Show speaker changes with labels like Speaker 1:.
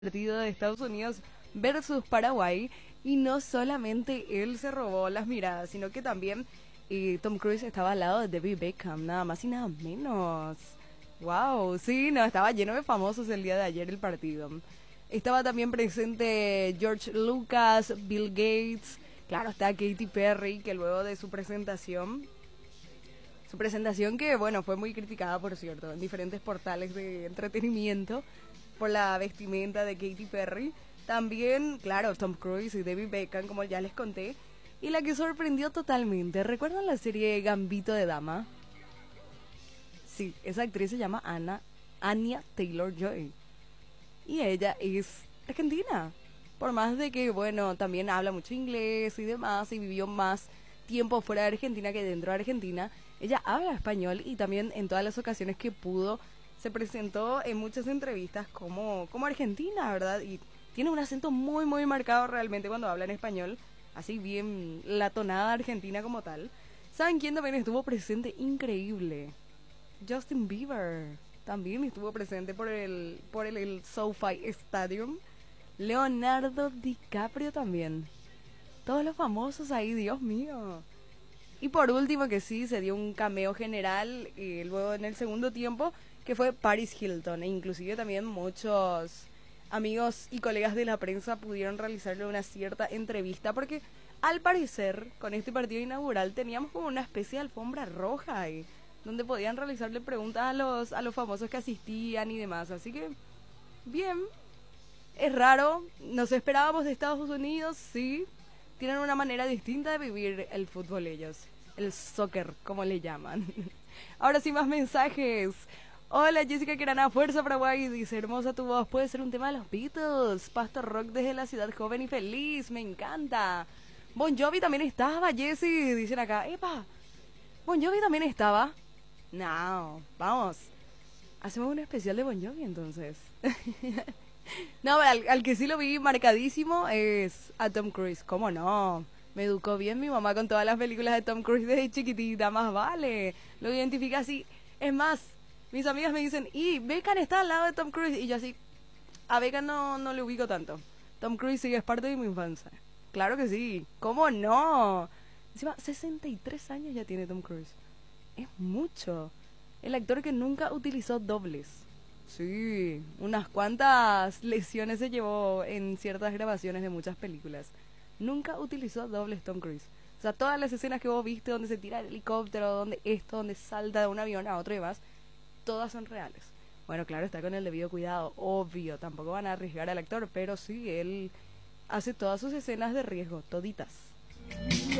Speaker 1: Partido de Estados Unidos versus Paraguay y no solamente él se robó las miradas, sino que también Tom Cruise estaba al lado de David Beckham, nada más y nada menos. Wow, sí, no, estaba lleno de famosos el día de ayer el partido. Estaba también presente George Lucas, Bill Gates, claro, está Katy Perry, que luego de su presentación que, bueno, fue muy criticada, por cierto, en diferentes portales de entretenimiento por la vestimenta de Katy Perry. También, claro, Tom Cruise y David Beckham, como ya les conté. Y la que sorprendió totalmente, ¿recuerdan la serie Gambito de Dama? Sí, esa actriz se llama Anya Taylor-Joy. Y ella es argentina. Por más de que, bueno, también habla mucho inglés y demás, y vivió más tiempo fuera de Argentina que dentro de Argentina, ella habla español y también en todas las ocasiones que pudo se presentó en muchas entrevistas como argentina, ¿verdad? Y tiene un acento muy, muy marcado realmente cuando habla en español, así bien la tonada argentina como tal. ¿Saben quién también estuvo presente? Increíble. Justin Bieber también estuvo presente por el SoFi Stadium. Leonardo DiCaprio también. Todos los famosos ahí, Dios mío. Y por último, que sí, se dio un cameo general luego en el segundo tiempo, que fue Paris Hilton. E inclusive también muchos amigos y colegas de la prensa pudieron realizarle una cierta entrevista, porque al parecer, con este partido inaugural, teníamos como una especie de alfombra roja ahí, donde podían realizarle preguntas a los famosos que asistían y demás. Así que, bien, es raro, nos esperábamos de Estados Unidos, sí. Tienen una manera distinta de vivir el fútbol ellos. El soccer, como le llaman. Ahora sí, más mensajes. Hola Jessica Querana, Fuerza Paraguay. Dice, hermosa tu voz, puede ser un tema de los Beatles. Pastor Rock desde la ciudad joven y feliz, me encanta. Bon Jovi también estaba, Jessie. Dicen acá, epa, Bon Jovi también estaba. No, vamos. Hacemos un especial de Bon Jovi entonces. No, al que sí lo vi marcadísimo es a Tom Cruise. ¿Cómo no? Me educó bien mi mamá con todas las películas de Tom Cruise desde chiquitita, más vale. Lo identifica así. Es más, mis amigas me dicen, y Beckham está al lado de Tom Cruise. Y yo así, a Beckham no le ubico tanto. Tom Cruise sí es parte de mi infancia. Claro que sí. ¿Cómo no? Encima, 63 años ya tiene Tom Cruise. Es mucho. El actor que nunca utilizó dobles. Sí, unas cuantas lesiones se llevó en ciertas grabaciones de muchas películas. Nunca utilizó dobles Tom Cruise. O sea, todas las escenas que vos viste donde se tira el helicóptero, donde salta de un avión a otro y demás, todas son reales. Bueno, claro, está con el debido cuidado, obvio, tampoco van a arriesgar al actor, pero sí, él hace todas sus escenas de riesgo, toditas.